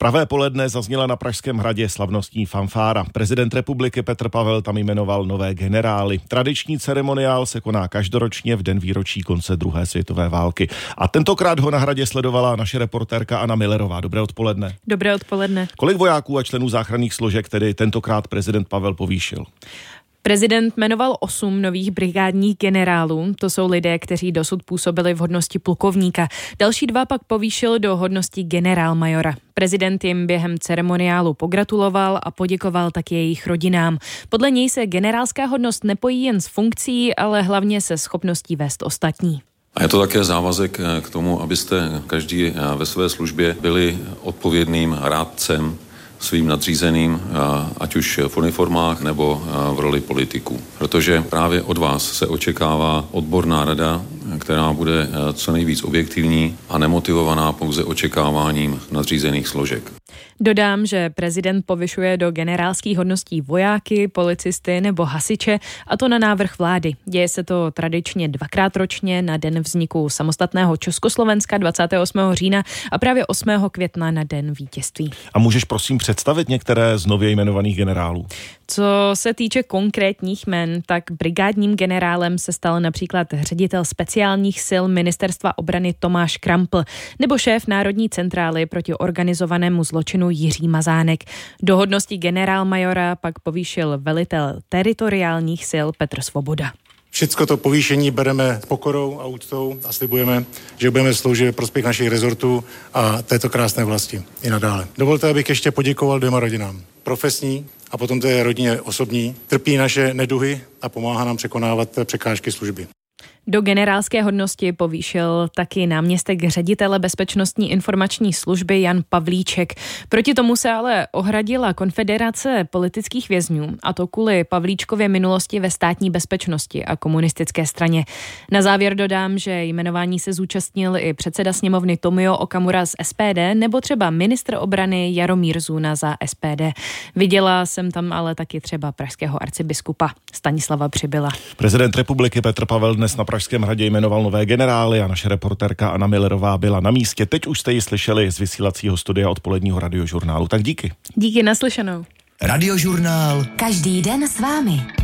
Pravé poledne zazněla na Pražském hradě slavnostní fanfára. Prezident republiky Petr Pavel tam jmenoval nové generály. Tradiční ceremoniál se koná každoročně v den výročí konce druhé světové války. A tentokrát ho na hradě sledovala naše reportérka Anna Millerová. Dobré odpoledne. Dobré odpoledne. Kolik vojáků a členů záchranných složek tedy tentokrát prezident Pavel povýšil? Prezident jmenoval 8 nových brigádních generálů. To jsou lidé, kteří dosud působili v hodnosti plukovníka. Další 2 pak povýšil do hodnosti generálmajora. Prezident jim během ceremoniálu pogratuloval a poděkoval taky jejich rodinám. Podle něj se generálská hodnost nepojí jen s funkcí, ale hlavně se schopností vést ostatní. A je to také závazek k tomu, abyste každý ve své službě byli odpovědným rádcem svým nadřízeným, ať už v uniformách nebo v roli politiků. Protože právě od vás se očekává odborná rada, která bude co nejvíc objektivní a nemotivovaná pouze očekáváním nadřízených složek. Dodám, že prezident povyšuje do generálských hodností vojáky, policisty nebo hasiče, a to na návrh vlády. Děje se to tradičně 2krát ročně na den vzniku samostatného Československa 28. října a právě 8. května na den vítězství. A můžeš prosím představit některé z nově jmenovaných generálů? Co se týče konkrétních jmen, tak brigádním generálem se stal například ředitel speciálních sil Ministerstva obrany Tomáš Krampl nebo šéf Národní centrály proti organizovanému zločinu Jiří Mazánek. Do hodnosti generálmajora pak povýšil velitel teritoriálních sil Petr Svoboda. Všecko to povýšení bereme s pokorou a úctou a slibujeme, že budeme sloužit ve prospěch našich rezortů a této krásné vlasti i nadále. Dovolte, abych ještě poděkoval 2 rodinám. Profesní a potom té rodině osobní. Trpí naše neduhy a pomáhá nám překonávat překážky služby. Do generálské hodnosti povýšil taky náměstek ředitele Bezpečnostní informační služby Jan Pavlíček. Proti tomu se ale ohradila Konfederace politických vězňů, a to kvůli Pavlíčkově minulosti ve státní bezpečnosti a komunistické straně. Na závěr dodám, že jmenování se zúčastnil i předseda sněmovny Tomio Okamura z SPD nebo třeba ministr obrany Jaromír Zuna za SPD. Viděla jsem tam ale taky třeba pražského arcibiskupa Stanislava Přibyla. Prezident republiky Petr Pavel dnes na Pražském hradě jmenoval nové generály a naše reportérka Anna Millerová byla na místě. Teď už jste ji slyšeli z vysílacího studia odpoledního radiožurnálu. Tak díky. Díky, naslyšenou. Radiožurnál. Každý den s vámi.